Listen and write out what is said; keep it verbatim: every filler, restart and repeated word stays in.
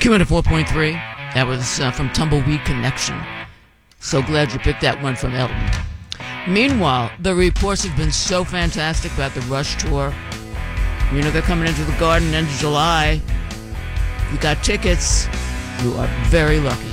Q at four point three. That was uh, from Tumbleweed Connection. So glad you picked that one from Elton. Meanwhile, the reports have been so fantastic about the Rush tour. You know, they're coming into the Garden end of July. You got tickets. You are very lucky.